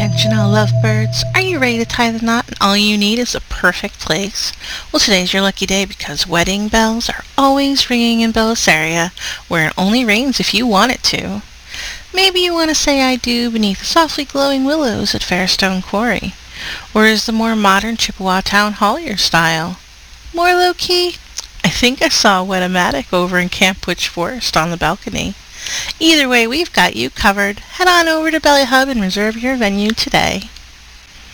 Attention all lovebirds, are you ready to tie the knot and all you need is a perfect place? Well, today's your lucky day because wedding bells are always ringing in Bellisaria, where it only rains if you want it to. Maybe you want to say I do beneath the softly glowing willows at Fairstone Quarry. Or is the more modern Chippewa Town Hall your style? More low-key? I think I saw a Wet-O-Matic over in Camp Witch Forest on the balcony. Either way, we've got you covered. Head on over to Belly Hub and reserve your venue today.